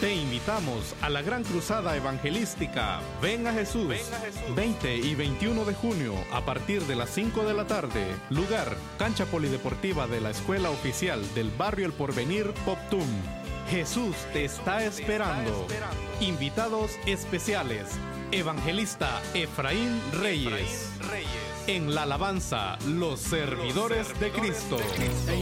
Te invitamos a la Gran Cruzada Evangelística Ven a Jesús, 20 y 21 de junio a partir de las 5 de la tarde. Lugar, cancha polideportiva de la Escuela Oficial del Barrio El Porvenir, Poptum. Jesús te está esperando. Invitados especiales, Evangelista Efraín Reyes. En la alabanza, los servidores de Cristo.